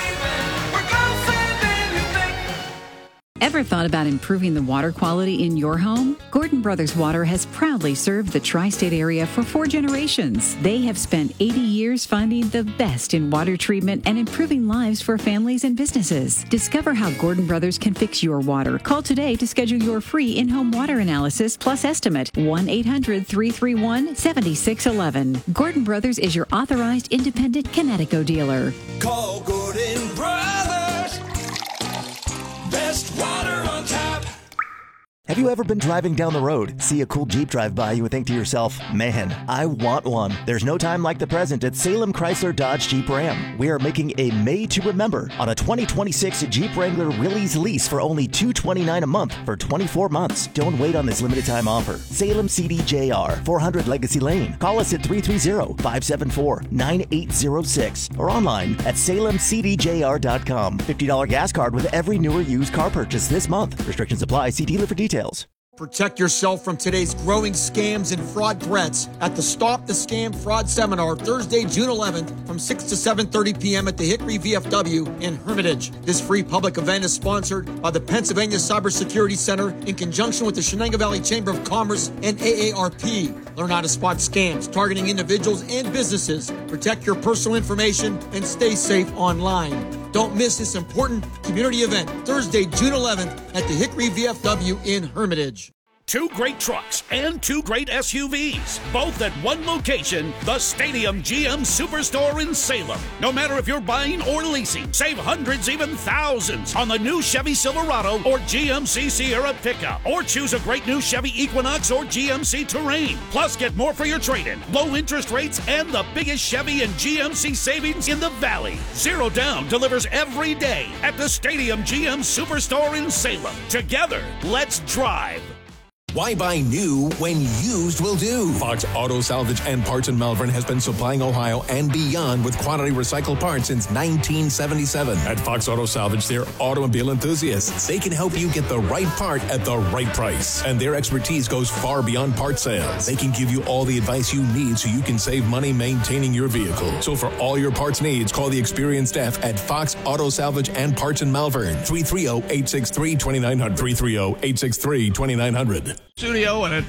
Ever thought about improving the water quality in your home? Gordon Brothers Water has proudly served the tri-state area for 4 generations. They have spent 80 years finding the best in water treatment and improving lives for families and businesses. Discover how Gordon Brothers can fix your water. Call today to schedule your free in-home water analysis plus estimate. 1-800-331-7611. Gordon Brothers is your authorized independent Connecticut dealer. Call Gordon Brothers. Best water on tap. Have you ever been driving down the road, see a cool Jeep drive by, you would think to yourself, man, I want one. There's no time like the present at Salem Chrysler Dodge Jeep Ram. We are making a May to Remember on a 2026 Jeep Wrangler Willys lease for only $229 a month for 24 months. Don't wait on this limited time offer. Salem CDJR, 400 Legacy Lane. Call us at 330-574-9806 or online at salemcdjr.com. $50 gas card with every new or used car purchase this month. Restrictions apply. See dealer for details. Protect yourself from today's growing scams and fraud threats at the Stop the Scam Fraud Seminar, Thursday, June 11th from 6 to 7:30 p.m. at the Hickory VFW in Hermitage. This free public event is sponsored by the Pennsylvania Cybersecurity Center in conjunction with the Shenango Valley Chamber of Commerce and AARP. Learn how to spot scams targeting individuals and businesses, protect your personal information, and stay safe online. Don't miss this important community event, Thursday, June 11th at the Hickory VFW in Hermitage. 2 great trucks and 2 great SUVs, both at one location, the Stadium GM Superstore in Salem. No matter if you're buying or leasing, save hundreds, even thousands on the new Chevy Silverado or GMC Sierra pickup. Or choose a great new Chevy Equinox or GMC Terrain. Plus, get more for your trade-in, low interest rates, and the biggest Chevy and GMC savings in the Valley. 0 down delivers every day at the Stadium GM Superstore in Salem. Together, let's drive. Why buy new when used will do? Fox Auto Salvage and Parts in Malvern has been supplying Ohio and beyond with quality recycled parts since 1977. At Fox Auto Salvage, they're automobile enthusiasts. They can help you get the right part at the right price. And their expertise goes far beyond part sales. They can give you all the advice you need so you can save money maintaining your vehicle. So for all your parts needs, call the experienced staff at Fox Auto Salvage and Parts in Malvern. 330-863-2900. 330-863-2900. Studio, and